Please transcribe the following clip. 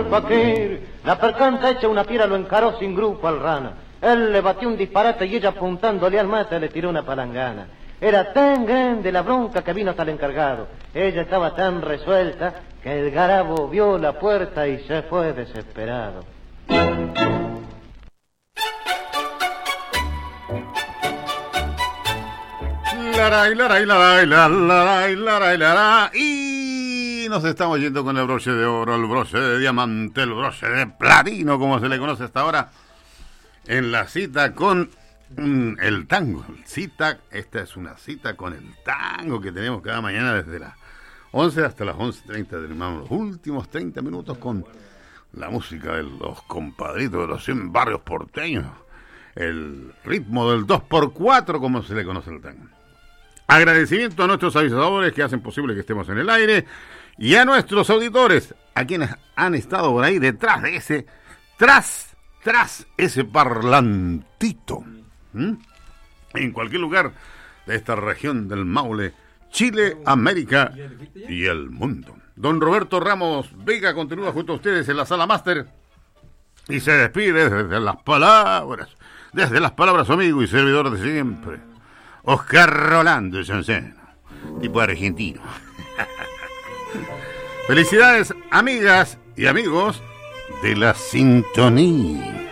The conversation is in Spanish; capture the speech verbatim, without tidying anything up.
faquir. La percanta hecha una piedra lo encaró sin grupo al rana. Él le batió un disparate y ella apuntándole al mate le tiró una palangana. Era tan grande la bronca que vino hasta el encargado. Ella estaba tan resuelta que el garabo vio la puerta y se fue desesperado. Laray, laray, laray, laray, laray, laray. Y nos estamos yendo con el broche de oro, el broche de diamante, el broche de platino, como se le conoce hasta ahora, en la cita con mm, el tango. Cita, esta es una cita con el tango que tenemos cada mañana desde las once hasta las once treinta. Terminamos los últimos treinta minutos con la música de los compadritos de los cien barrios porteños. El ritmo del dos por cuatro, como se le conoce el tango. Agradecimiento a nuestros avisadores que hacen posible que estemos en el aire y a nuestros auditores, a quienes han estado por ahí detrás de ese, tras, tras ese parlantito. ¿Mm? En cualquier lugar de esta región del Maule, Chile, América y el mundo. Don Roberto Ramos Vega continúa junto a ustedes en la sala máster y se despide desde las palabras, desde las palabras su amigo y servidor de siempre, Oscar Rolando Sanceno, tipo argentino. Felicidades, amigas y amigos de la sintonía.